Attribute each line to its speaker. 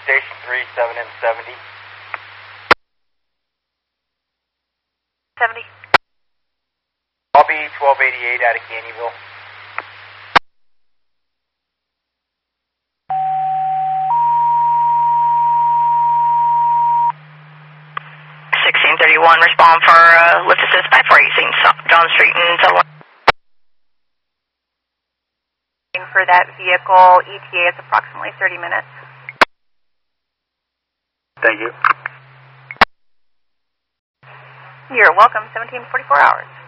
Speaker 1: Station 3, 7M70.
Speaker 2: 70.
Speaker 1: I'll be 1288 out of Canyonville.
Speaker 2: Respond for lift assist 5418 John Street and Sutherland. For that vehicle, ETA is approximately 30 minutes.
Speaker 1: Thank you.
Speaker 2: You're welcome, 17 to 44 hours.